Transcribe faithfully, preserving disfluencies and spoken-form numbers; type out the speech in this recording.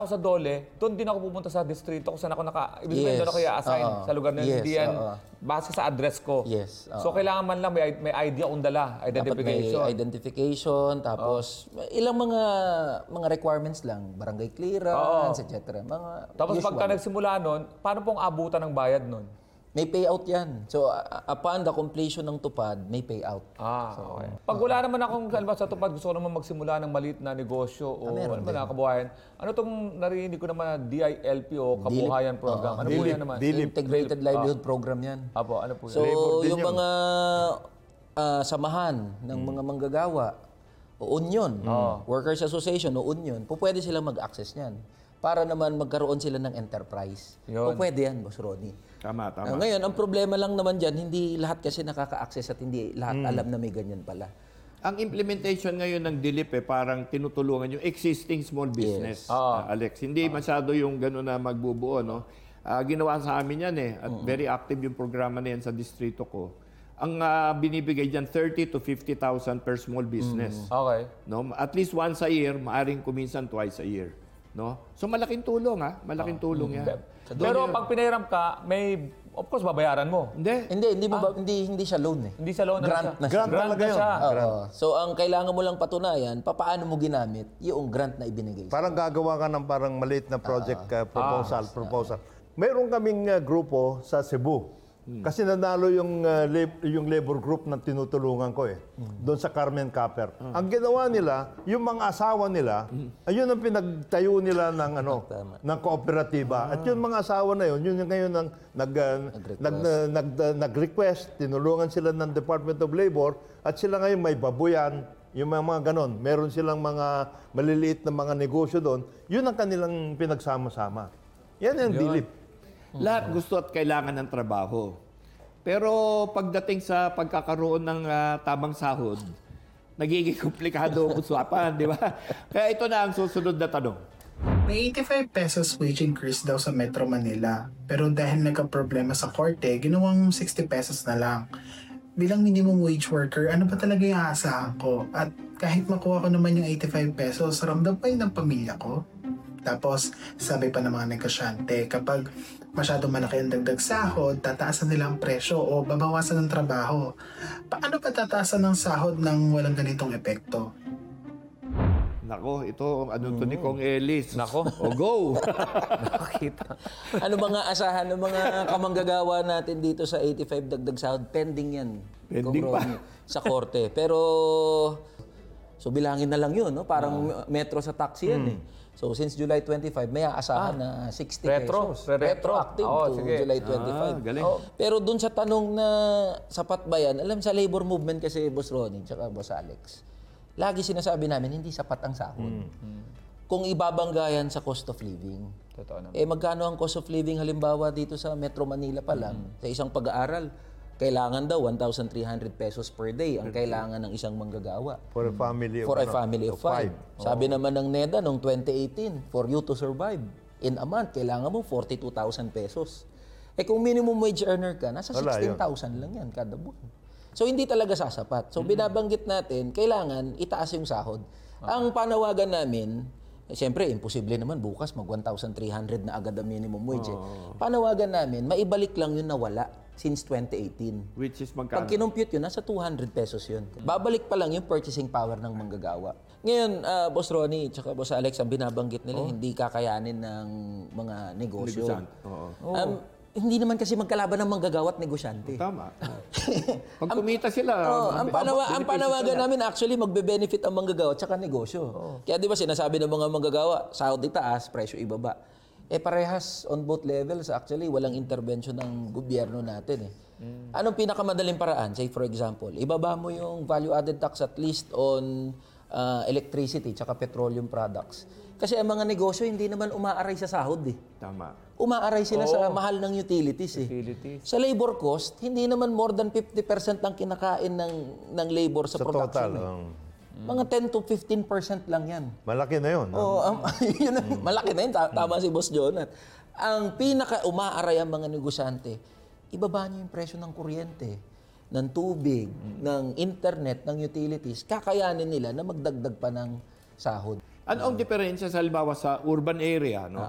Ako sa Dole, doon din ako pupunta sa distrito kung saan ako naka... Ibig sabihin, Yes. doon ako i-assign Oo. sa lugar na Yes, hindi yan oo. base sa address ko. Yes, oo. So, kailangan man lang may, may I D akong dala, Dapat may identification. identification, tapos ilang mga mga requirements lang, barangay clearance, et cetera. Mga Tapos usual. pagka nagsimula nun, paano pong abutan ng bayad nun? May payout yan. So, uh, upon the completion ng tupad, may payout. Ah, okay. Pag wala naman akong halimbawa sa tupad, gusto ko naman magsimula ng maliit na negosyo o ano meron ba din. na, kabuhayan. Ano itong narinig ko naman na D I L P o kabuhayan program? Ano po yan naman? Integrated Livelihood Program yan. Apo, ano po So, yan? yung mga ah, samahan ng mga manggagawa, o union, Workers Association o union, po pwede silang mag-access niyan. Para naman magkaroon sila ng enterprise. Yun. Po pwede yan, Boss Ronnie. Tama, Ah, tama. ngayon, ang problema lang naman dyan, hindi lahat kasi nakaka-access at hindi lahat alam na may ganyan pala. Ang implementation ngayon ng D L I P eh, parang tinutulungan yung existing small business, Ah. uh, Alex. Hindi masyado yung gano'n na magbubuo, no? Ah, ginawa sa amin yan eh. At very active yung programa na yan sa distrito ko. Ang ah, binibigay dyan, thirty to fifty thousand per small business. Okay. No? At least once a year, maaring kuminsan twice a year. No? So malaking tulong ha, malaking tulong yan. Pero pag pinahiram ka, may, of course, babayaran mo. Hindi. Hindi, hindi mo ba, hindi hindi siya loan eh. Hindi sa loan na Grant siya. na siya. Grant Grant talaga na yun. siya. Oo. So ang kailangan mo lang patunayan, papaano mo ginamit yung grant na ibinigay sa'yo. Parang gagawa ka ng parang maliit na project uh, proposal, proposal. Meron kaming uh, grupo sa Cebu. Kasi nanalo yung uh, lab- yung labor group na tinutulungan ko eh. Doon sa Carmen Copper. Ang ginawa nila, yung mga asawa nila, ayun ang pinagtayo nila ng ano, Tama. ng kooperatiba. At yung mga asawa na yun, yun yung ngayon ang nag uh, nag uh, nag uh, nag-request, tinulungan sila ng Department of Labor at sila ngayon may babuyan, yung mga, mga ganon. Meron silang mga maliliit na mga negosyo doon. Yun ang kanilang pinagsama-sama. Yan ang dilip. Lahat gusto at kailangan ng trabaho. Pero pagdating sa pagkakaroon ng ah, tamang sahod, nagiging komplikado ang usapan, di ba? Kaya ito na ang susunod na tanong. May eighty-five pesos wage increase daw sa Metro Manila. Pero dahil nagka-problema sa korte, ginawang sixty pesos na lang. Bilang minimum wage worker, ano ba talaga yung aasahan ko? At kahit makuha ko naman yung eighty-five pesos, ramdam pa yun ng pamilya ko? Tapos, sabi pa ng mga negosyante, kapag masyado malaki ang dagdag sahod, tataasan nila ang presyo o babawasan ng trabaho. Paano pa tataasan ng sahod nang walang ganitong epekto? Nako, ito, ano to ni Kong Ellis? Nako. O go! Nakakita. Ano mga asahan ng mga kamanggagawa natin dito sa eighty-five dagdag sahod? Pending yan. Pending Kung pa. Ronnie, sa korte. Pero, so bilangin na lang yun, no? Parang metro sa taxi yan eh. So since July twenty-five, may aasahan na sixty Retro. pesos. Re-retro. Retroactive Oo, to sige. July twenty-five. Ah, galing. Pero dun sa tanong na sapat ba yan, alam sa labor movement kasi, Boss Ronnie, tsaka Boss Alex, lagi sinasabi namin, hindi sapat ang sahod. Kung ibabanggayan sa cost of living. Totoo naman. Eh magkano ang cost of living halimbawa dito sa Metro Manila pa lang, sa isang pag-aaral, kailangan daw one thousand three hundred pesos per day ang kailangan ng isang manggagawa. For a family of, For a ano, family of five. Sabi naman ng NEDA noong twenty eighteen, for you to survive in a month, kailangan mo forty-two thousand pesos. Eh kung minimum wage earner ka, nasa Wala sixteen thousand lang yan kada buwan. So hindi talaga sasapat. So binabanggit natin, kailangan itaas yung sahod. Ang panawagan namin, eh, siyempre, imposible naman bukas mag one thousand three hundred na agad ang minimum wage. Eh. Panawagan namin, maibalik lang yun na wala since twenty eighteen. Which is Pag magkano? kinumpute yun, nasa two hundred pesos yun. Babalik pa lang yung purchasing power ng manggagawa. Ngayon, ah, Boss Ronnie, tsaka Boss Alex, ang binabanggit nila, hindi kakayanin ng mga negosyo. Negosyante. Oo. Um, hindi naman kasi magkalaban ng manggagawa at negosyante. Tama. Pag kumita sila, Oh, ang, panawa, ang benepisyo panawagan sila. namin actually magbe-benefit ang manggagawa at saka negosyo. Kaya di ba sinasabi ng mga manggagawa, sahod itaas, presyo ibaba. Eh parehas on both levels actually walang intervention ng gobyerno natin eh. Anong pinakamadaling paraan? Say for example, ibaba mo yung value added tax at least on uh, electricity tsaka petroleum products. Kasi ang mga negosyo hindi naman umaaray sa sahod eh. Tama. Umaaray sila sa mahal ng utilities eh. Utilities. Sa labor cost, hindi naman more than fifty percent ang kinakain ng ng labor sa, Sa production. total. eh. ang Mga ten to fifteen percent lang yan. malaki na yun. Oo, um, yun ang, malaki na yun. Ta- Tama si Boss Jonat. Ang pinaka umaaray ang mga negosyante, ibaba niyo yung presyo ng kuryente, ng tubig, ng internet, ng utilities. Kakayanin nila na magdagdag pa ng sahod. Ano ang diferensya sa halimbawa sa urban area, no?